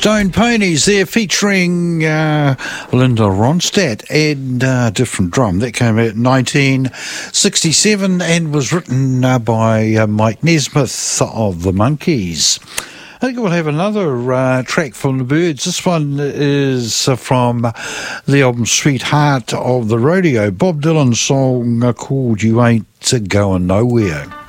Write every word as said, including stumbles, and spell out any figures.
Stone Ponies there featuring uh, Linda Ronstadt and uh, Different Drum. That came out in nineteen sixty-seven and was written uh, by uh, Mike Nesmith of the Monkees. I think we'll have another uh, track from the Byrds. This one is uh, from the album Sweetheart of the Rodeo, Bob Dylan's song uh, called You Ain't Going Nowhere.